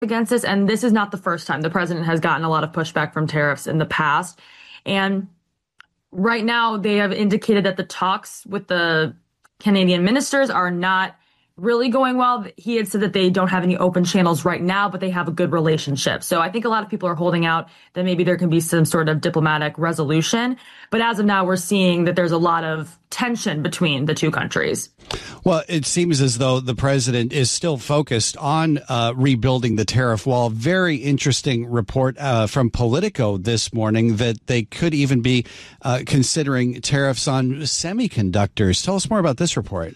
against this. And this is not the first time. The president has gotten a lot of pushback from tariffs in the past. And right now, they have indicated that the talks with the Canadian ministers are not really going well. He had said that they don't have any open channels right now, but they have a good relationship. So I think a lot of people are holding out that maybe there can be some sort of diplomatic resolution. But as of now, we're seeing that there's a lot of tension between the two countries. Well, it seems as though the president is still focused on rebuilding the tariff wall. Very interesting report from Politico this morning that they could even be considering tariffs on semiconductors. Tell us more about this report.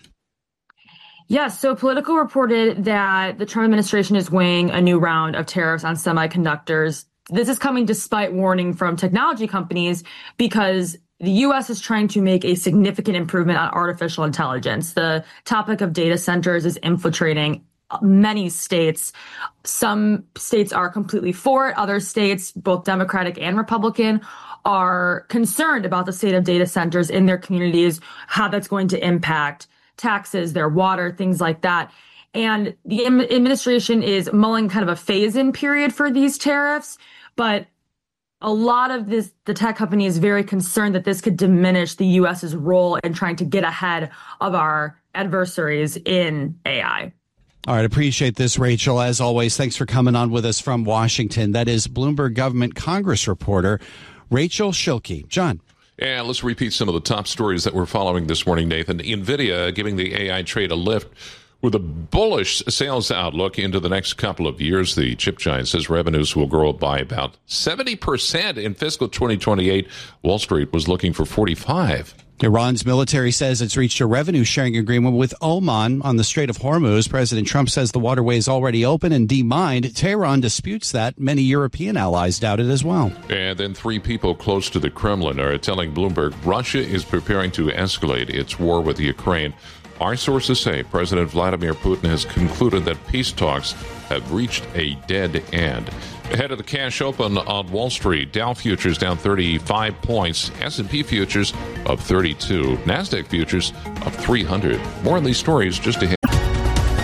Yes, so Politico reported that the Trump administration is weighing a new round of tariffs on semiconductors. This is coming despite warning from technology companies because the U.S. is trying to make a significant improvement on artificial intelligence. The topic of data centers is infiltrating many states. Some states are completely for it. Other states, both Democratic and Republican, are concerned about the state of data centers in their communities, how that's going to impact taxes, their water, things like that. And the administration is mulling kind of a phase-in period for these tariffs. But a lot of the tech company is very concerned that this could diminish the U.S.'s role in trying to get ahead of our adversaries in AI. All right. Appreciate this, Rachel. As always, thanks for coming on with us from Washington. That is Bloomberg Government Congress reporter Rachel Schilke. John. And let's repeat some of the top stories that we're following this morning, Nathan. NVIDIA giving the AI trade a lift with a bullish sales outlook into the next couple of years. The chip giant says revenues will grow by about 70% in fiscal 2028. Wall Street was looking for 45%. Iran's military says it's reached a revenue-sharing agreement with Oman on the Strait of Hormuz. President Trump says the waterway is already open and demined. Tehran disputes that. Many European allies doubt it as well. And then 3 people close to the Kremlin are telling Bloomberg Russia is preparing to escalate its war with Ukraine. Our sources say President Vladimir Putin has concluded that peace talks have reached a dead end. Ahead of the cash open on Wall Street, Dow futures down 35 points, S&P futures up 32, NASDAQ futures up 300. More on these stories just ahead.